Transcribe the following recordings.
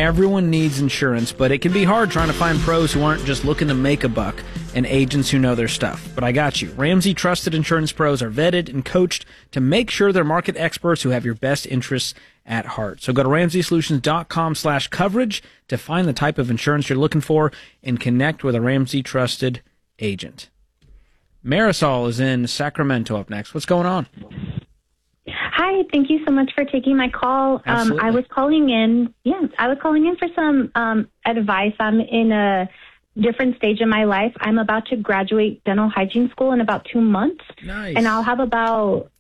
Everyone needs insurance, but it can be hard trying to find pros who aren't just looking to make a buck and agents who know their stuff. But I got you. Ramsey Trusted Insurance Pros are vetted and coached to make sure they're market experts who have your best interests at heart. So go to RamseySolutions.com/coverage to find the type of insurance you're looking for and connect with a Ramsey Trusted agent. Marisol is in Sacramento up next. What's going on? Hi, thank you so much for taking my call. I was calling in. I was calling in for some advice. I'm in a different stage in my life. I'm about to graduate dental hygiene school in about 2 months. Nice. And I'll have about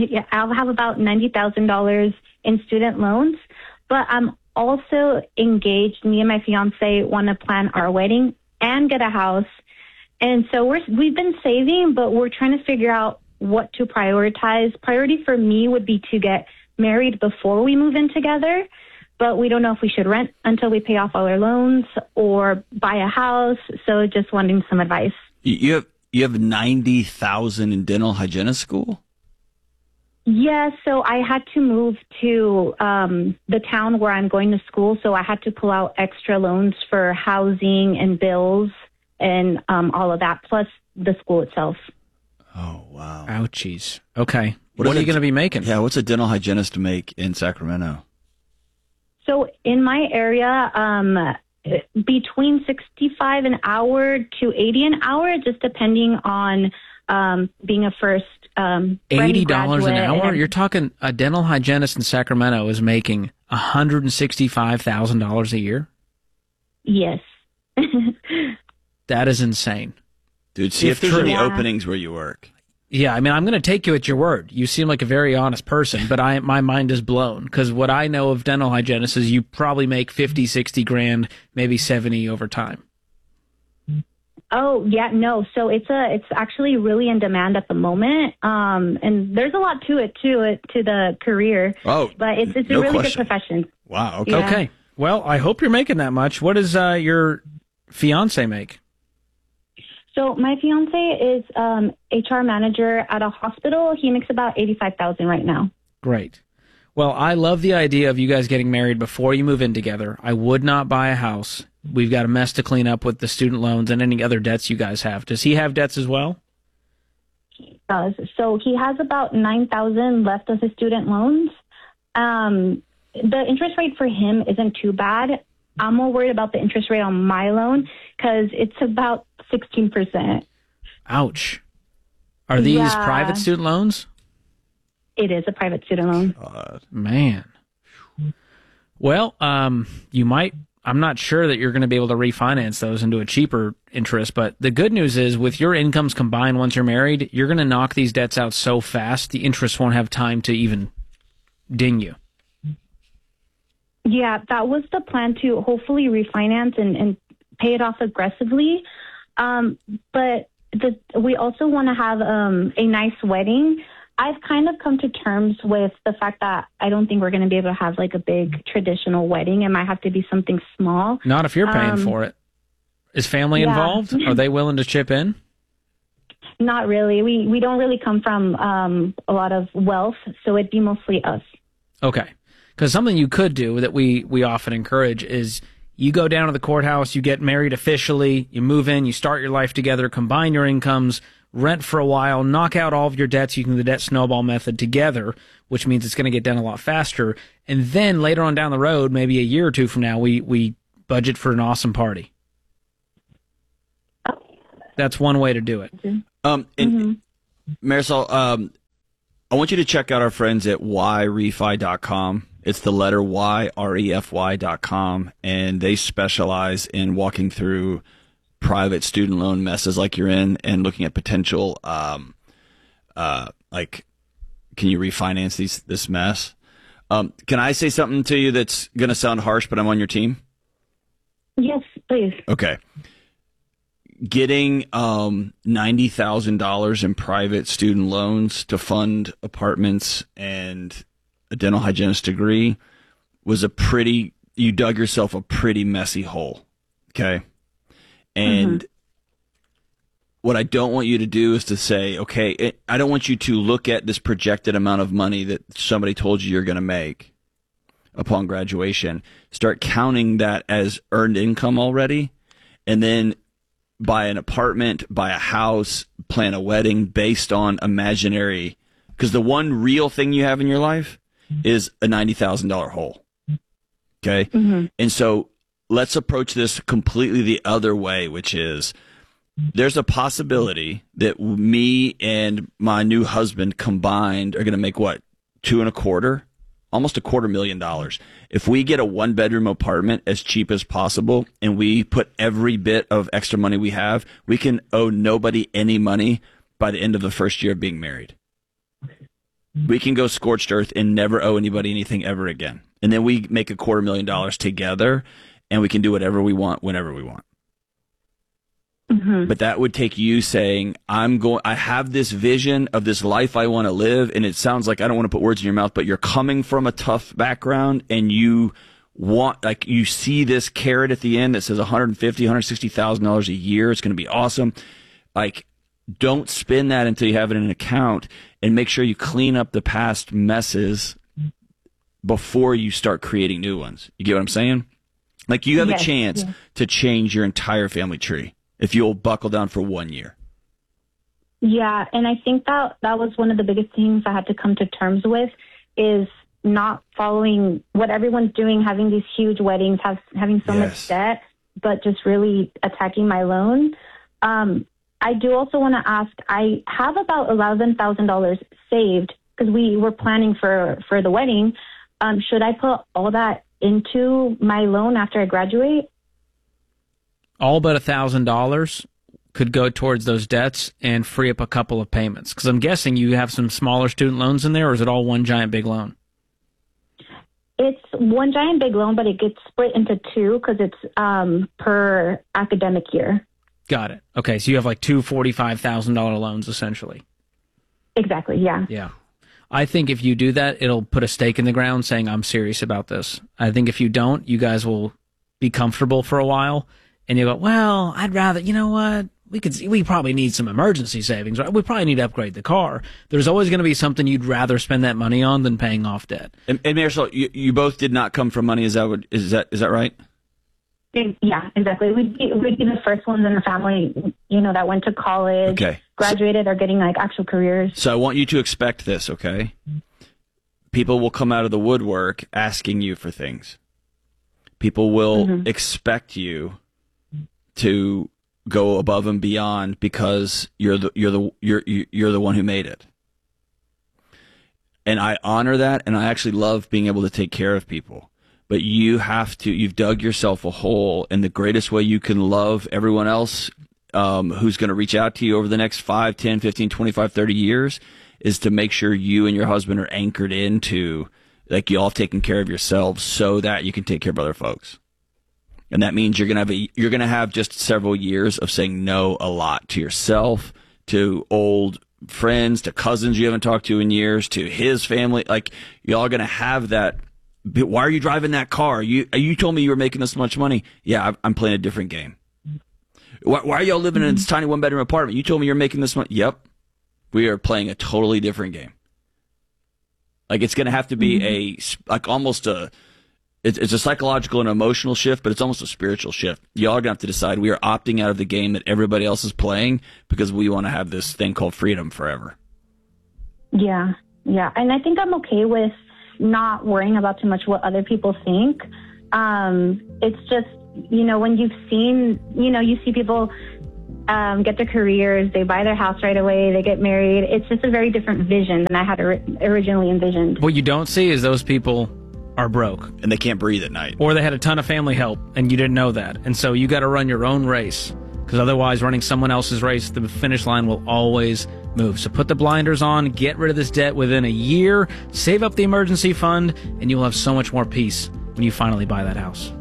$90,000 in student loans. But I'm also engaged. Me and my fiance want to plan our wedding and get a house. And so we've been saving, but we're trying to figure out what to prioritize. Priority for me would be to get married before we move in together, but we don't know if we should rent until we pay off all our loans or buy a house. So just wanting some advice. You have 90,000 in dental hygienist school? Yeah, so I had to move to the town where I'm going to school, so I had to pull out extra loans for housing and bills and all of that, plus the school itself. Oh, wow. Ouchies. Okay. What are you going to be making? Yeah, what's a dental hygienist make in Sacramento? So in my area, between 65 an hour to 80 an hour, just depending on being a first $80 an hour? You're talking a dental hygienist in Sacramento is making $165,000 a year? Yes. That is insane. Dude, see if there's any openings where you work. Yeah, I mean, I'm going to take you at your word. You seem like a very honest person, but my mind is blown because what I know of dental hygienists is you probably make 50, 60 grand, maybe 70 over time. Oh, yeah, no. So it's actually really in demand at the moment. And there's a lot to it, to the career. Oh, but it's a really good profession. Wow. Okay. Yeah. Okay. Well, I hope you're making that much. What does your fiance make? So my fiance is HR manager at a hospital. He makes about $85,000 right now. Great. Well, I love the idea of you guys getting married before you move in together. I would not buy a house. We've got a mess to clean up with the student loans and any other debts you guys have. Does he have debts as well? He does. So he has about $9,000 left of his student loans. The interest rate for him isn't too bad. I'm more worried about the interest rate on my loan because it's about 16%. Ouch. Are these private student loans? It is a private student loan. Man. Well, you might, I'm not sure that you're going to be able to refinance those into a cheaper interest, but the good news is with your incomes combined once you're married, you're going to knock these debts out so fast, the interest won't have time to even ding you. Yeah, that was the plan to hopefully refinance and pay it off aggressively. But we also want to have a nice wedding. I've kind of come to terms with the fact that I don't think we're going to be able to have like a big traditional wedding. It might have to be something small. Not if you're paying for it. Is family involved? Are they willing to chip in? Not really. We don't really come from a lot of wealth, so it'd be mostly us. Okay. Because something you could do that we often encourage is you go down to the courthouse, you get married officially, you move in, you start your life together, combine your incomes, rent for a while, knock out all of your debts using the debt snowball method together, which means it's going to get done a lot faster. And then later on down the road, maybe a year or two from now, we budget for an awesome party. That's one way to do it. Marisol, I want you to check out our friends at YREFI.com. It's the letter Y, REFY.com, and they specialize in walking through private student loan messes like you're in and looking at potential, like, can you refinance this mess? Can I say something to you that's going to sound harsh, but I'm on your team? Yes, please. Okay. Getting $90,000 in private student loans to fund apartments and a dental hygienist degree was you dug yourself a pretty messy hole. Okay. And what I don't want you to do is to say, okay, I don't want you to look at this projected amount of money that somebody told you you're going to make. upon graduation, start counting that as earned income already, and then buy an apartment, buy a house, plan a wedding based on imaginary, because the one real thing you have in your life is a $90,000 hole. Okay. And so let's approach this completely the other way, which is there's a possibility that me and my new husband combined are going to make what, almost $250,000. If we get a 1-bedroom apartment as cheap as possible and we put every bit of extra money we have, we can owe nobody any money by the end of the first year of being married. We can go scorched earth and never owe anybody anything ever again. And then we make $250,000 together and we can do whatever we want whenever we want. But that would take you saying, I have this vision of this life I want to live. And it sounds like, I don't want to put words in your mouth, but you're coming from a tough background and you want, like, you see this carrot at the end that says $160,000 a year. It's going to be awesome. Like, don't spend that until you have it in an account, and make sure you clean up the past messes before you start creating new ones. You get what I'm saying? Like, you have a chance to change your entire family tree if you'll buckle down for 1 year. Yeah, and I think that was one of the biggest things I had to come to terms with, is not following what everyone's doing, having these huge weddings, having so much debt, but just really attacking my loan. I do also want to ask, I have about $11,000 saved because we were planning for the wedding. Should I put all that into my loan after I graduate? All but $1,000 could go towards those debts and free up a couple of payments. Because I'm guessing you have some smaller student loans in there, or is it all one giant big loan? It's one giant big loan, but it gets split into two because it's per academic year. Got it. Okay, so you have like two $45,000 loans essentially. Exactly, yeah. Yeah. I think if you do that, it'll put a stake in the ground saying, I'm serious about this. I think if you don't, you guys will be comfortable for a while, and you go, well, I'd rather, you know what? We probably need some emergency savings, right? We probably need to upgrade the car. There's always going to be something you'd rather spend that money on than paying off debt. And Marisol, you both did not come from money. Is that right? Yeah, exactly. We'd be the first ones in the family, that went to college, graduated, or getting like actual careers. So I want you to expect this, okay? People will come out of the woodwork asking you for things. People will expect you to go above and beyond because you're the one who made it. And I honor that, and I actually love being able to take care of people. But you've dug yourself a hole, and the greatest way you can love everyone else who's going to reach out to you over the next 5, 10, 15, 25, 30 years is to make sure you and your husband are anchored into, like, you all have taken care of yourselves so that you can take care of other folks. And that means you're going to have just several years of saying no a lot to yourself, to old friends, to cousins you haven't talked to in years, to his family. Like, you're all going to have that. Why are you driving that car? You told me you were making this much money. Yeah, I'm playing a different game. Why are y'all living in this tiny 1-bedroom apartment? You told me you're making this money. Yep. We are playing a totally different game. Like, it's going to have to be it's a psychological and emotional shift, but it's almost a spiritual shift. Y'all are going to have to decide we are opting out of the game that everybody else is playing because we want to have this thing called freedom forever. Yeah. Yeah. And I think I'm okay with not worrying about too much what other people think. It's just, when you see people get their careers, they buy their house right away, they get married. It's just a very different vision than I had originally envisioned. What you don't see is those people are broke. And they can't breathe at night. Or they had a ton of family help, and you didn't know that. And so you got to run your own race, because otherwise running someone else's race, the finish line will always move. So put the blinders on, get rid of this debt within a year, save up the emergency fund, and you'll have so much more peace when you finally buy that house.